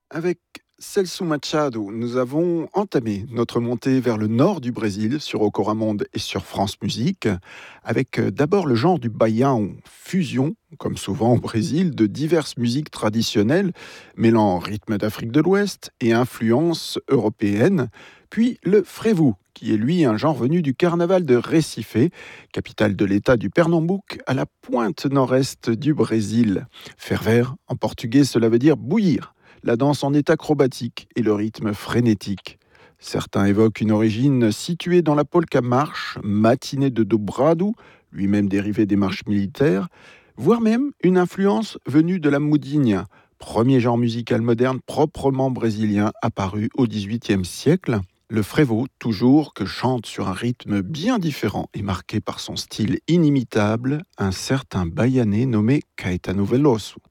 Avec Celso Machado, nous avons entamé notre montée vers le nord du Brésil sur Ocoramonde et sur France Musique, avec d'abord le genre du baião, fusion, comme souvent au Brésil, de diverses musiques traditionnelles, mêlant rythme d'Afrique de l'Ouest et influences européennes, puis le frevo, qui est lui un genre venu du carnaval de Recife, capitale de l'état du Pernambouc, à la pointe nord-est du Brésil. Ferver, en portugais, cela veut dire bouillir. La danse en est acrobatique et le rythme frénétique. Certains évoquent une origine située dans la polka marche, matinée de Dobrado, lui-même dérivé des marches militaires, voire même une influence venue de la mudinha, premier genre musical moderne proprement brésilien apparu au XVIIIe siècle. Le frevo, toujours, que chante sur un rythme bien différent et marqué par son style inimitable, un certain Baianais nommé Caetano Veloso.